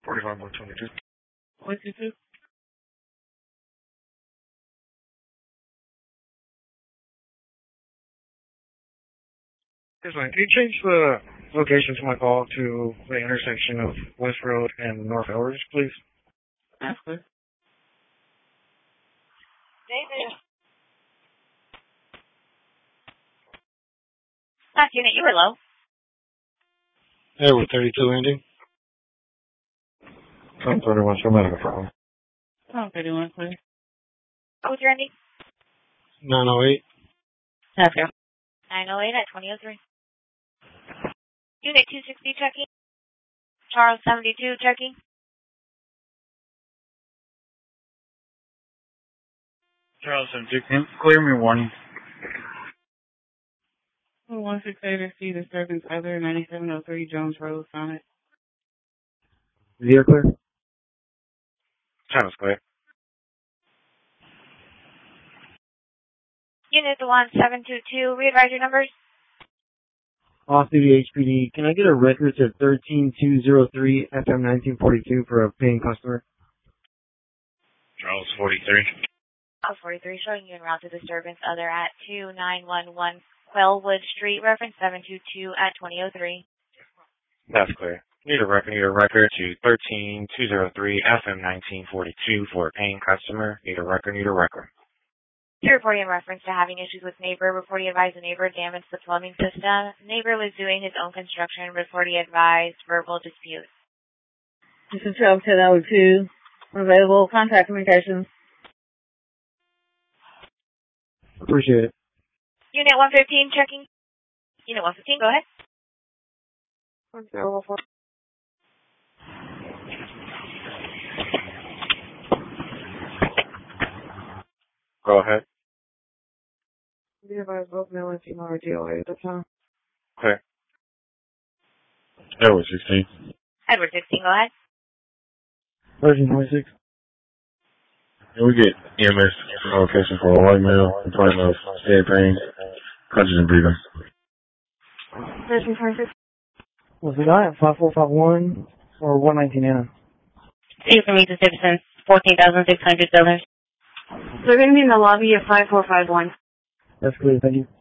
45-122. 22. Yes, man. Can you change the location to my call to the intersection of West Road and North Elridge, please? That's good. David. Last unit, you were low. Yeah, with 32 ending. 31, so medical problem. 31, please. What was your ending? 908. Have you? 908 at 2003. Unit 260 checking. Charles 72 checking. Charles 72, clear me warning. 168 C disturbance other 9703 Jones Road, Sonnet. You're clear? Sounds clear. Unit 1722, readvise your numbers. Off-duty HPD, can I get a record to 13203 FM 1942 for a paying customer? Charles 43. Charles 43, showing you en route to disturbance other at 2911 Quellwood Street, reference 722 at 2003. That's clear. Need a record to 13203 FM 1942 for a paying customer. Need a record. You're reporting in reference to having issues with neighbor. Reporting advised the neighbor damaged the plumbing system. Neighbor was doing his own construction. Reporting advised verbal dispute. This is Charles 1002. Available contact communications. Appreciate it. Unit 115 checking. Unit 115, go ahead. 1004. Go ahead. We advise both male and female are DOA at the time. Clear. Edward 16. Edward 16, go ahead. Version 26. Can we get EMS location for a white male, complaint of head pain, conscious and breathing? Version 26. Was the guy at 5451 or 119 Anna? You can meet the citizens. $14,600. They're going to be in the lobby at 5451. That's clear, thank you.